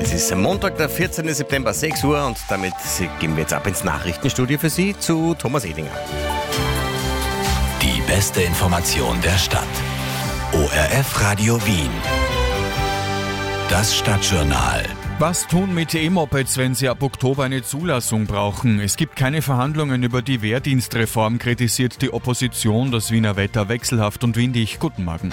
Es ist Montag, der 14. September, 6 Uhr und damit gehen wir jetzt ab ins Nachrichtenstudio für Sie zu Thomas Edinger. Die beste Information der Stadt. ORF Radio Wien. Das Stadtjournal. Was tun mit E-Mopeds, wenn sie ab Oktober eine Zulassung brauchen? Es gibt keine Verhandlungen über die Wehrdienstreform, kritisiert die Opposition. Das Wiener Wetter wechselhaft und windig. Guten Morgen.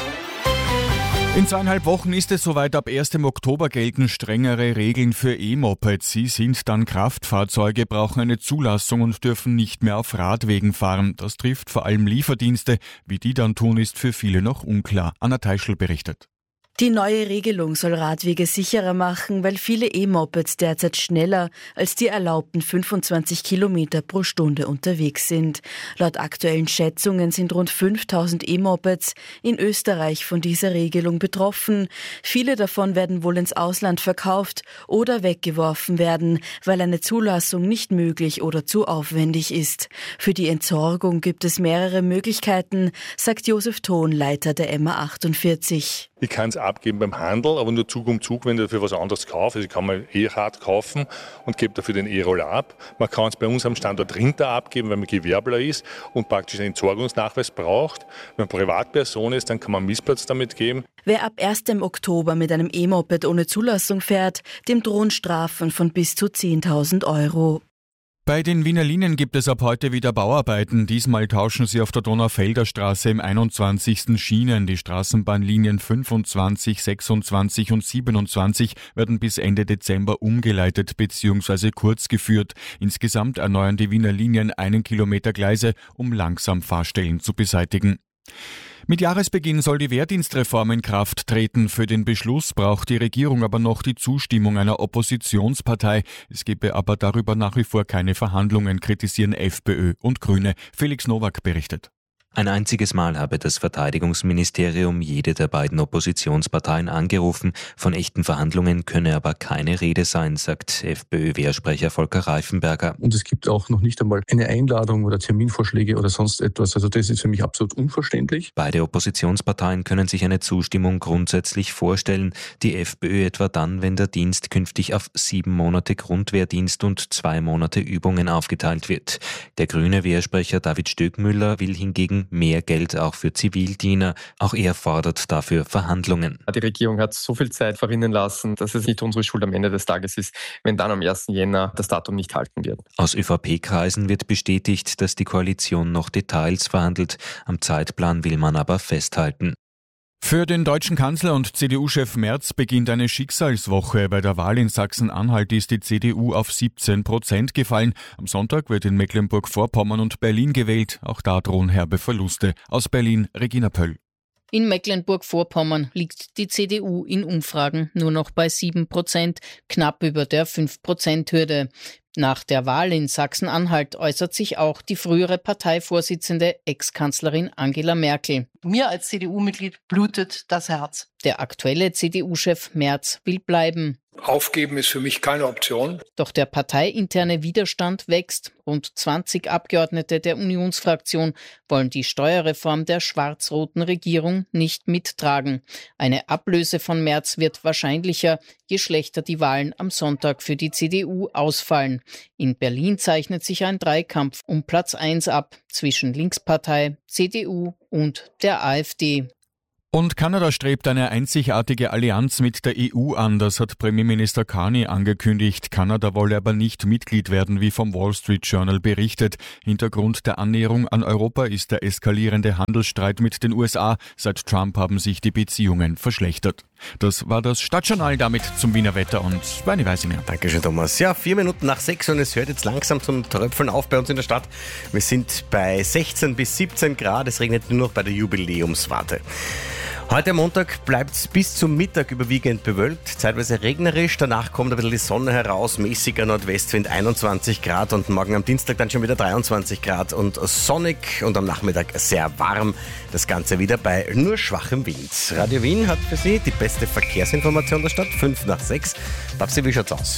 In 2,5 Wochen ist es soweit. Ab 1. Oktober gelten strengere Regeln für E-Mopeds. Sie sind dann Kraftfahrzeuge, brauchen eine Zulassung und dürfen nicht mehr auf Radwegen fahren. Das trifft vor allem Lieferdienste. Wie die dann tun, ist für viele noch unklar. Anna Teischl berichtet. Die neue Regelung soll Radwege sicherer machen, weil viele E-Mopeds derzeit schneller als die erlaubten 25 Kilometer pro Stunde unterwegs sind. Laut aktuellen Schätzungen sind rund 5000 E-Mopeds in Österreich von dieser Regelung betroffen. Viele davon werden wohl ins Ausland verkauft oder weggeworfen werden, weil eine Zulassung nicht möglich oder zu aufwendig ist. Für die Entsorgung gibt es mehrere Möglichkeiten, sagt Josef Thon, Leiter der MA48. Ich kann es abgeben beim Handel, aber nur Zug um Zug, wenn ich dafür was anderes kaufe. Also ich kann mal E-Rad kaufen und gebe dafür den E-Roller ab. Man kann es bei uns am Standort Rinter abgeben, wenn man Gewerbler ist und praktisch einen Entsorgungsnachweis braucht. Wenn man Privatperson ist, dann kann man einen Missplatz damit geben. Wer ab 1. Oktober mit einem E-Moped ohne Zulassung fährt, dem drohen Strafen von bis zu 10.000 €. Bei den Wiener Linien gibt es ab heute wieder Bauarbeiten. Diesmal tauschen sie auf der Donaufelder Straße im 21. Schienen. Die Straßenbahnlinien 25, 26 und 27 werden bis Ende Dezember umgeleitet bzw. kurz geführt. Insgesamt erneuern die Wiener Linien 1 Kilometer Gleise, um langsam Fahrstellen zu beseitigen. Mit Jahresbeginn soll die Wehrdienstreform in Kraft treten. Für den Beschluss braucht die Regierung aber noch die Zustimmung einer Oppositionspartei. Es gebe aber darüber nach wie vor keine Verhandlungen, kritisieren FPÖ und Grüne. Felix Nowak berichtet. Ein einziges Mal habe das Verteidigungsministerium jede der beiden Oppositionsparteien angerufen. Von echten Verhandlungen könne aber keine Rede sein, sagt FPÖ-Wehrsprecher Volker Reifenberger. Und es gibt auch noch nicht einmal eine Einladung oder Terminvorschläge oder sonst etwas. Also das ist für mich absolut unverständlich. Beide Oppositionsparteien können sich eine Zustimmung grundsätzlich vorstellen. Die FPÖ etwa dann, wenn der Dienst künftig auf 7 Monate Grundwehrdienst und 2 Monate Übungen aufgeteilt wird. Der grüne Wehrsprecher David Stöckmüller will hingegen mehr Geld auch für Zivildiener. Auch er fordert dafür Verhandlungen. Die Regierung hat so viel Zeit verrinnen lassen, dass es nicht unsere Schuld am Ende des Tages ist, wenn dann am 1. Jänner das Datum nicht halten wird. Aus ÖVP-Kreisen wird bestätigt, dass die Koalition noch Details verhandelt. Am Zeitplan will man aber festhalten. Für den deutschen Kanzler und CDU-Chef Merz beginnt eine Schicksalswoche. Bei der Wahl in Sachsen-Anhalt ist die CDU auf 17% gefallen. Am Sonntag wird in Mecklenburg-Vorpommern und Berlin gewählt. Auch da drohen herbe Verluste. Aus Berlin, Regina Pöll. In Mecklenburg-Vorpommern liegt die CDU in Umfragen nur noch bei 7%, knapp über der 5%-Hürde. Nach der Wahl in Sachsen-Anhalt äußert sich auch die frühere Parteivorsitzende Ex-Kanzlerin Angela Merkel. Mir als CDU-Mitglied blutet das Herz. Der aktuelle CDU-Chef Merz will bleiben. Aufgeben ist für mich keine Option. Doch der parteiinterne Widerstand wächst. Rund 20 Abgeordnete der Unionsfraktion wollen die Steuerreform der schwarz-roten Regierung nicht mittragen. Eine Ablöse von Merz wird wahrscheinlicher, je schlechter die Wahlen am Sonntag für die CDU ausfallen. In Berlin zeichnet sich ein Dreikampf um Platz 1 ab zwischen Linkspartei, CDU und der AfD. Und Kanada strebt eine einzigartige Allianz mit der EU an, das hat Premierminister Carney angekündigt. Kanada wolle aber nicht Mitglied werden, wie vom Wall Street Journal berichtet. Hintergrund der Annäherung an Europa ist der eskalierende Handelsstreit mit den USA. Seit Trump haben sich die Beziehungen verschlechtert. Das war das Stadtjournal, damit zum Wiener Wetter und Bernie Weisinger. Dankeschön, Thomas. Ja, 4 Minuten nach 6 und es hört jetzt langsam zum Tröpfeln auf bei uns in der Stadt. Wir sind bei 16 bis 17 Grad, es regnet nur noch bei der Jubiläumswarte. Heute am Montag bleibt es bis zum Mittag überwiegend bewölkt, zeitweise regnerisch, danach kommt ein bisschen die Sonne heraus, mäßiger Nordwestwind 21 Grad und morgen am Dienstag dann schon wieder 23 Grad und sonnig und am Nachmittag sehr warm. Das Ganze wieder bei nur schwachem Wind. Radio Wien hat für Sie die beste Verkehrsinformation der Stadt, 5 nach 6. Babsi, wie schaut's aus?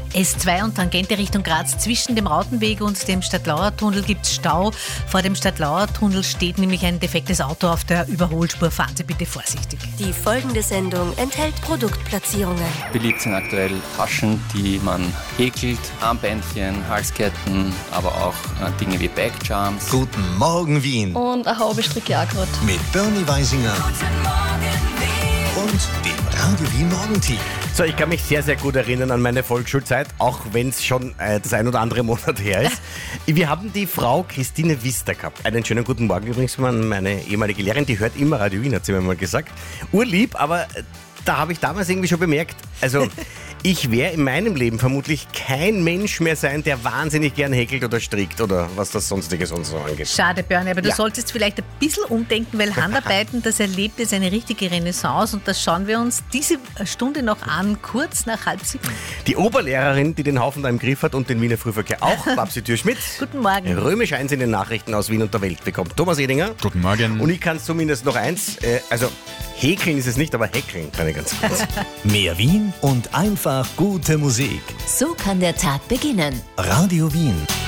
S2 und Tangente Richtung Graz. Zwischen dem Rautenweg und dem Stadtlauer-Tunnel gibt es Stau. Vor dem Stadtlauer-Tunnel steht nämlich ein defektes Auto auf der Überholspur. Fahren Sie bitte vorsichtig. Die folgende Sendung enthält Produktplatzierungen. Beliebt sind aktuell Taschen, die man häkelt, Armbändchen, Halsketten, aber auch Dinge wie Backcharms. Guten Morgen Wien. Und eine Haube stricke auch gerade. Mit Bernie Weisinger. Guten Morgen Wien. Und dem Radio Wien Morgenteam. So, ich kann mich sehr, sehr gut erinnern an meine Volksschulzeit, auch wenn es schon das ein oder andere Monat her ist. Wir haben die Frau Christine Wister gehabt. Einen schönen guten Morgen übrigens, meine ehemalige Lehrerin, die hört immer Radio Wien, hat sie mir mal gesagt. Urlieb, aber da habe ich damals irgendwie schon bemerkt, also ich werde in meinem Leben vermutlich kein Mensch mehr sein, der wahnsinnig gern häkelt oder strickt oder was das sonstige sonst so angeht. Schade, Bernie, aber du solltest vielleicht ein bisschen umdenken, weil Handarbeiten, das erlebt jetzt eine richtige Renaissance und das schauen wir uns diese Stunde noch an, kurz nach 6:30. Die Oberlehrerin, die den Haufen da im Griff hat und den Wiener Frühverkehr auch, Babsi Thür-Schmidt. Guten Morgen. Römisch 1 in den Nachrichten aus Wien und der Welt bekommt Thomas Edinger. Guten Morgen. Und ich kann zumindest noch eins, also häkeln ist es nicht, aber häkeln kann ich ganz gut. Mehr Wien und einfach gute Musik. So kann der Tag beginnen. Radio Wien.